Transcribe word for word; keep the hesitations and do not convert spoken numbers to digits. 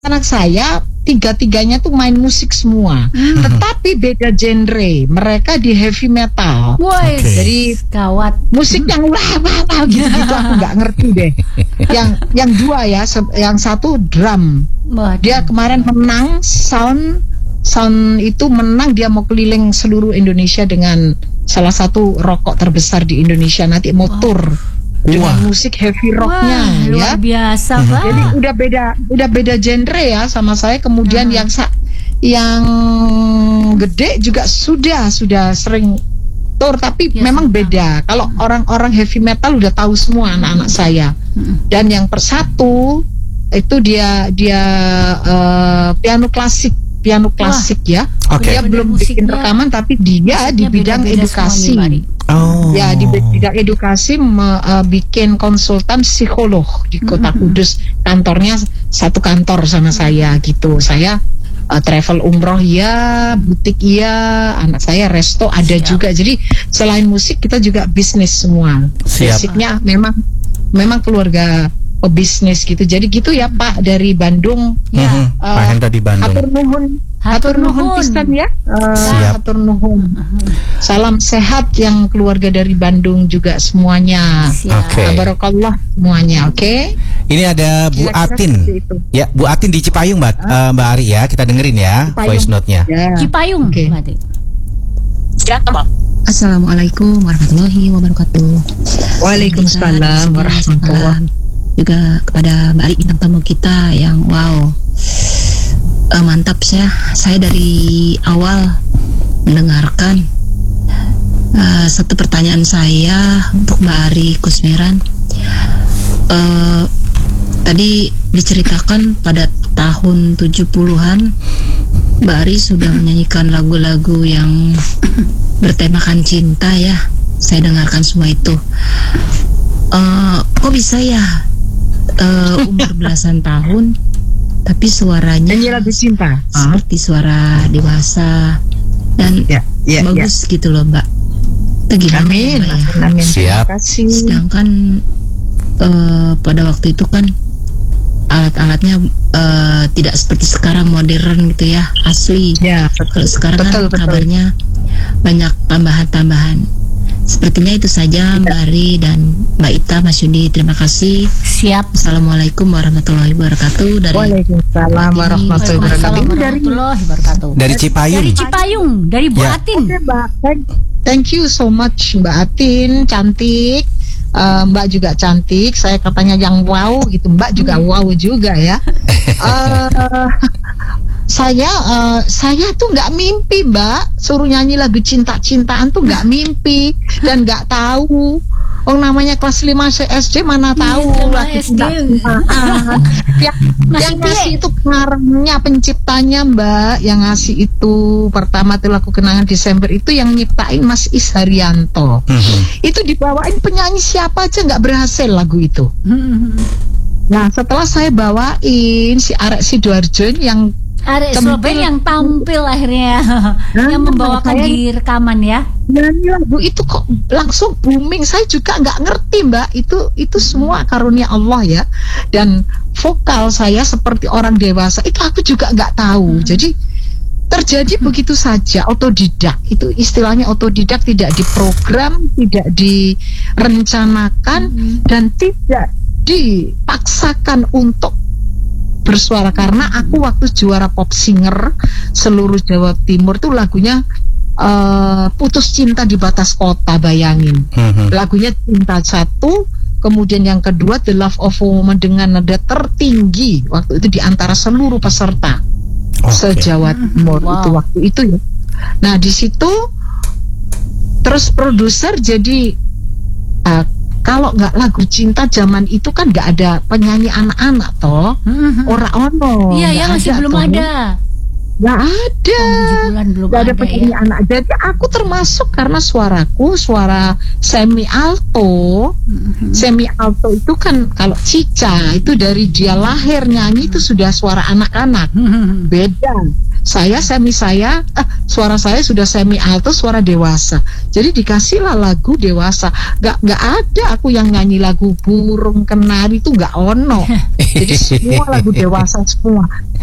anak saya tiga-tiganya tuh main musik semua, hmm. tetapi beda genre. Mereka di heavy metal. Woi, okay. Jadi gawat. Musik yang wah wah wah gitu-gitu aku nggak ngerti deh. Yang yang dua ya, yang satu drum. Waduh. Dia kemarin menang sound sound itu menang, dia mau keliling seluruh Indonesia dengan salah satu rokok terbesar di Indonesia, nanti mau tour. Dengan Wah. musik heavy rocknya. Wah, luar ya biasa, Pak. Jadi udah beda udah beda genre ya sama saya. Kemudian hmm. yang sa- yang gede juga sudah sudah sering tour, tapi ya, memang sama. beda. Kalau hmm. orang-orang heavy metal udah tahu semua anak-anak saya. Hmm. Dan yang persatu itu dia dia uh, piano klasik piano klasik Wah. ya. Okay. Dia belum bikin rekaman, tapi dia di bidang beda-beda edukasi. Oh. Ya, di bidang edukasi me, uh, bikin konsultan psikolog di Kota Kudus. Kantornya satu kantor sama saya gitu. Saya uh, travel umroh ya, butik ya, anak saya resto ada Siap. juga. Jadi selain musik kita juga bisnis semua. Siap. Basicnya memang memang keluarga pebisnis gitu. Jadi gitu ya Pak dari Bandung. Ya. Mm-hmm. Uh, Pak Hendra di Bandung. Hatur nuhun. Hatur nuhun pisan ya. Uh, hatur nuhun. Salam sehat yang keluarga dari Bandung juga semuanya. Oke. Okay. Barakallah semuanya. Oke. Okay? Ini ada Bu Kira-kira Atin. Ya, Bu Atin di Cipayung, Mbak. Uh, Mbak Ari ya. Kita dengerin ya Cipayung. voice note-nya. Ya. Cipayung. Oke. Okay. Assalamualaikum warahmatullahi wabarakatuh. Waalaikumsalam warahmatullahi wabarakatuh. Juga kepada Mbak Ari bintang tamu kita yang wow. Uh, mantap ya, saya dari awal mendengarkan. Uh, satu pertanyaan saya untuk Mbak Ari Kusmiran, uh, tadi diceritakan pada tahun tujuh puluhan Mbak Ari sudah menyanyikan lagu-lagu yang bertemakan cinta ya. Saya dengarkan semua itu. Uh, kok bisa ya uh, umur belasan tahun tapi suaranya nyanyi lagu cinta seperti suara dewasa dan ya, ya, bagus ya. gitu loh Mbak. Gimana amin, ya? amin. Siap. Sedangkan uh, pada waktu itu kan alat-alatnya uh, tidak seperti sekarang modern gitu ya, asli. Ya, kalau sekarang betul, kan kabarnya banyak tambahan-tambahan. Sepertinya itu saja Mbak Ari dan Mbak Ita, Mas Yudi. Terima kasih. Siap. Assalamualaikum warahmatullahi wabarakatuh. Dari Waalaikumsalam warahmatullahi wabarakatuh. Dari Cipayung. Dari Cipayung, dari Bu ya. Atin. Oke, Mbak. Thank you so much Mbak Atin, cantik. Uh, Mbak juga cantik. Saya katanya yang wow gitu. Mbak juga wow juga ya. uh, Saya uh, saya tuh nggak mimpi Mbak, suruh nyanyi lagu cinta-cintaan tuh nggak mimpi dan nggak tahu. Oh namanya kelas lima S D mana tahu lagu cinta-cintaan. Yang, yang ngasih itu pengarangnya, penciptanya Mbak, yang ngasih itu pertama tuh lagu Kenangan Desember itu yang nyiptain Mas Is Haryanto. Mm-hmm. Itu dibawain penyanyi siapa aja nggak berhasil lagu itu. Mm-hmm. Nah setelah saya bawain si Arek Sidoarjo yang Arek Sloben yang tampil akhirnya nah, yang membawakan saya, di rekaman ya. Nyanyi lagu itu kok langsung booming. Saya juga nggak ngerti Mbak, itu itu semua karunia Allah ya. Dan vokal saya seperti orang dewasa itu aku juga nggak tahu. Hmm. Jadi terjadi hmm. begitu saja, otodidak. Itu istilahnya otodidak, tidak diprogram, tidak direncanakan hmm. dan tidak dipaksakan untuk bersuara. Karena aku waktu juara pop singer seluruh Jawa Timur tuh lagunya uh, Putus Cinta di Batas Kota, bayangin. Mm-hmm. Lagunya Cinta satu, kemudian yang kedua The Love of a Woman dengan nada tertinggi waktu itu di antara seluruh peserta okay. se-Jawa Timur. Wow. Itu waktu itu ya. Nah di situ terus produser jadi uh, kalau nggak lagu cinta zaman itu kan nggak ada penyanyi anak-anak toh, mm-hmm. ora ono. Iya ya masih belum toh. ada. Nggak ada. Belum nggak ada, ada penyanyi ya. anak. Jadi aku termasuk karena suaraku suara semi alto. Mm-hmm. Semi alto itu kan kalau Cica itu dari dia lahir nyanyi itu sudah suara anak-anak. Mm-hmm. Beda. saya semi saya eh, suara saya sudah semi alto, suara dewasa. Jadi dikasihlah lagu dewasa. Gak nggak ada aku yang nyanyi lagu burung kenari itu nggak ono. Jadi semua lagu dewasa semua.